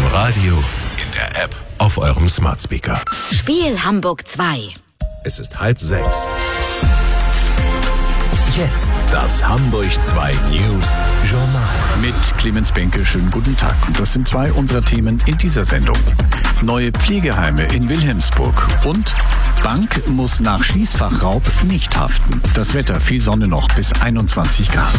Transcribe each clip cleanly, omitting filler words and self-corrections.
Radio, in der App, auf eurem Smart Speaker. Spiel Hamburg 2. Es ist 5:30. Jetzt das Hamburg 2 News Journal. Mit Clemens Benke, schönen guten Tag. Und das sind zwei unserer Themen in dieser Sendung. Neue Pflegeheime in Wilhelmsburg und Bank muss nach Schließfachraub nicht haften. Das Wetter, viel Sonne noch, bis 21 Grad.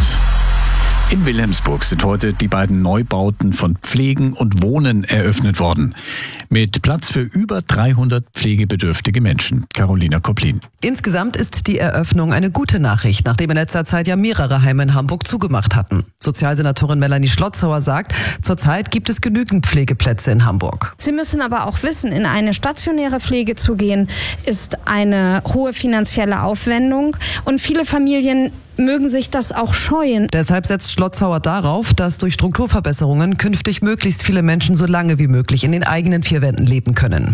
In Wilhelmsburg sind heute die beiden Neubauten von Pflegen und Wohnen eröffnet worden. Mit Platz für über 300 pflegebedürftige Menschen. Carolina Koplin. Insgesamt ist die Eröffnung eine gute Nachricht, nachdem in letzter Zeit ja mehrere Heime in Hamburg zugemacht hatten. Sozialsenatorin Melanie Schlotzauer sagt, zurzeit gibt es genügend Pflegeplätze in Hamburg. Sie müssen aber auch wissen, in eine stationäre Pflege zu gehen, ist eine hohe finanzielle Aufwendung und viele Familien mögen sich das auch scheuen. Deshalb setzt Schlotzauer darauf, dass durch Strukturverbesserungen künftig möglichst viele Menschen so lange wie möglich in den eigenen vier Wänden leben können.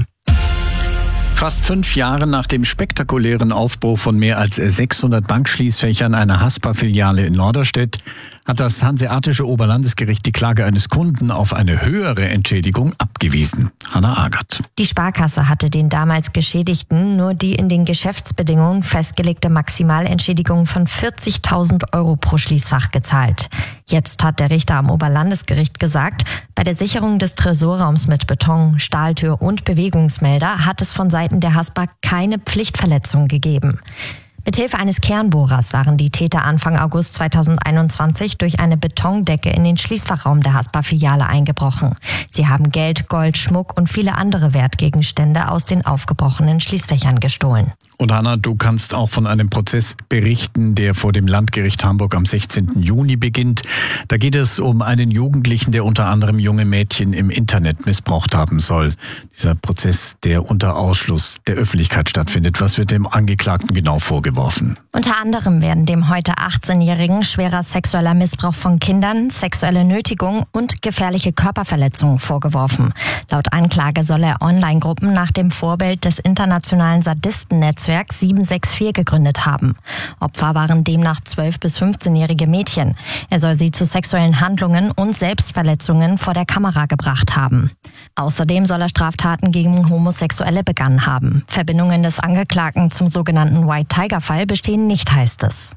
Fast 5 Jahre nach dem spektakulären Aufbruch von mehr als 600 Bankschließfächern einer Haspa-Filiale in Norderstedt hat das Hanseatische Oberlandesgericht die Klage eines Kunden auf eine höhere Entschädigung abgewiesen. Hanna Agert. Die Sparkasse hatte den damals Geschädigten nur die in den Geschäftsbedingungen festgelegte Maximalentschädigung von 40.000 Euro pro Schließfach gezahlt. Jetzt hat der Richter am Oberlandesgericht gesagt, bei der Sicherung des Tresorraums mit Beton, Stahltür und Bewegungsmelder hat es von Seiten der Haspa keine Pflichtverletzung gegeben. Mithilfe eines Kernbohrers waren die Täter Anfang August 2021 durch eine Betondecke in den Schließfachraum der Haspa-Filiale eingebrochen. Sie haben Geld, Gold, Schmuck und viele andere Wertgegenstände aus den aufgebrochenen Schließfächern gestohlen. Und Hanna, du kannst auch von einem Prozess berichten, der vor dem Landgericht Hamburg am 16. Juni beginnt. Da geht es um einen Jugendlichen, der unter anderem junge Mädchen im Internet missbraucht haben soll. Dieser Prozess, der unter Ausschluss der Öffentlichkeit stattfindet. Was wird dem Angeklagten genau vorgeworfen? Unter anderem werden dem heute 18-Jährigen schwerer sexueller Missbrauch von Kindern, sexuelle Nötigung und gefährliche Körperverletzungen vorgeworfen. Laut Anklage soll er Online-Gruppen nach dem Vorbild des internationalen Sadistennetzwerks 764 gegründet haben. Opfer waren demnach 12- bis 15-jährige Mädchen. Er soll sie zu sexuellen Handlungen und Selbstverletzungen vor der Kamera gebracht haben. Außerdem soll er Straftaten gegen Homosexuelle begangen haben. Verbindungen des Angeklagten zum sogenannten White Tiger Fall bestehen nicht, heißt es.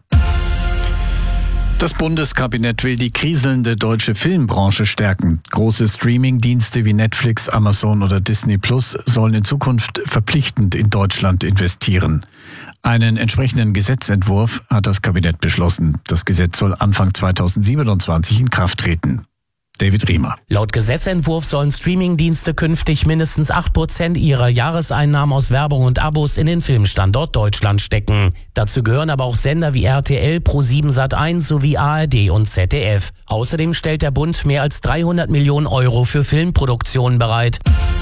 Das Bundeskabinett will die kriselnde deutsche Filmbranche stärken. Große Streaming-Dienste wie Netflix, Amazon oder Disney Plus sollen in Zukunft verpflichtend in Deutschland investieren. Einen entsprechenden Gesetzentwurf hat das Kabinett beschlossen. Das Gesetz soll Anfang 2027 in Kraft treten. David Riemer. Laut Gesetzentwurf sollen Streamingdienste künftig mindestens 8% ihrer Jahreseinnahmen aus Werbung und Abos in den Filmstandort Deutschland stecken. Dazu gehören aber auch Sender wie RTL, Pro7 Sat1 sowie ARD und ZDF. Außerdem stellt der Bund mehr als 300 Millionen Euro für Filmproduktionen bereit.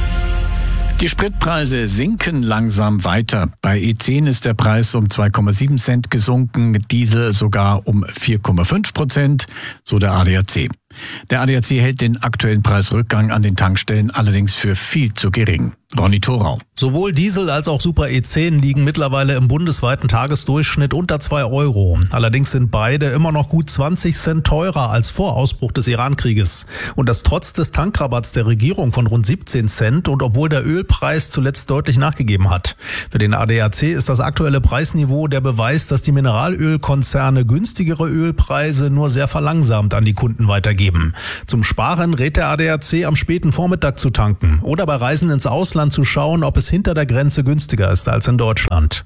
Die Spritpreise sinken langsam weiter. Bei E10 ist der Preis um 2,7 Cent gesunken, Diesel sogar um 4,5%, so der ADAC. Der ADAC hält den aktuellen Preisrückgang an den Tankstellen allerdings für viel zu gering. Ronny Thorau. Sowohl Diesel als auch Super E10 liegen mittlerweile im bundesweiten Tagesdurchschnitt unter 2 Euro. Allerdings sind beide immer noch gut 20 Cent teurer als vor Ausbruch des Iran-Krieges. Und das trotz des Tankrabatts der Regierung von rund 17 Cent und obwohl der Ölpreis zuletzt deutlich nachgegeben hat. Für den ADAC ist das aktuelle Preisniveau der Beweis, dass die Mineralölkonzerne günstigere Ölpreise nur sehr verlangsamt an die Kunden weitergeben. Zum Sparen rät der ADAC am späten Vormittag zu tanken oder bei Reisen ins Ausland zu schauen, ob es hinter der Grenze günstiger ist als in Deutschland.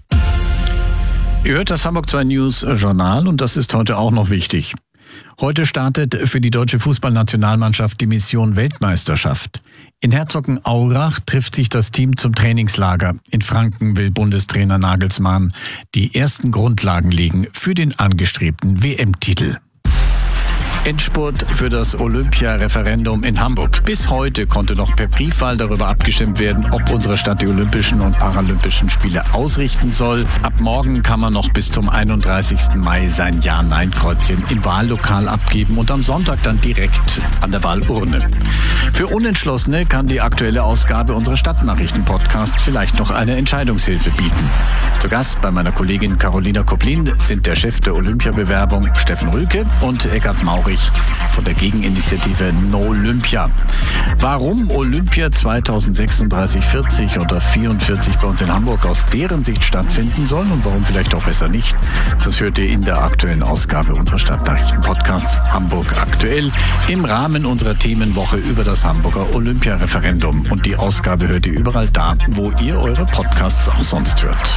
Ihr hört das Hamburg 2 News Journal und das ist heute auch noch wichtig. Heute startet für die deutsche Fußballnationalmannschaft die Mission Weltmeisterschaft. In Herzogenaurach trifft sich das Team zum Trainingslager. In Franken will Bundestrainer Nagelsmann die ersten Grundlagen legen für den angestrebten WM-Titel. Endspurt für das Olympia-Referendum in Hamburg. Bis heute konnte noch per Briefwahl darüber abgestimmt werden, ob unsere Stadt die Olympischen und Paralympischen Spiele ausrichten soll. Ab morgen kann man noch bis zum 31. Mai sein Ja-Nein-Kreuzchen im Wahllokal abgeben und am Sonntag dann direkt an der Wahlurne. Für Unentschlossene kann die aktuelle Ausgabe unseres Stadtnachrichten-Podcasts vielleicht noch eine Entscheidungshilfe bieten. Zu Gast bei meiner Kollegin Carolina Koplin sind der Chef der Olympiabewerbung Steffen Rülke und Eckart Maurich, von der Gegeninitiative No Olympia. Warum Olympia 2036, 40 oder 44 bei uns in Hamburg aus deren Sicht stattfinden soll und warum vielleicht auch besser nicht, das hört ihr in der aktuellen Ausgabe unserer Stadtnachrichten-Podcasts Hamburg aktuell im Rahmen unserer Themenwoche über das Hamburger Olympia-Referendum. Und die Ausgabe hört ihr überall da, wo ihr eure Podcasts auch sonst hört.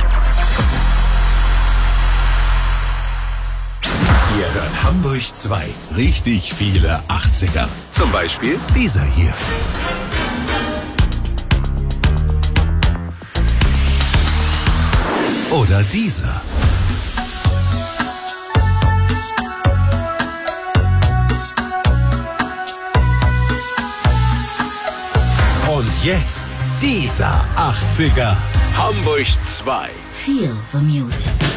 Ihr hört Hamburg 2. Richtig viele 80er. Zum Beispiel dieser hier. Oder dieser. Und jetzt dieser 80er. Hamburg 2. Feel the music.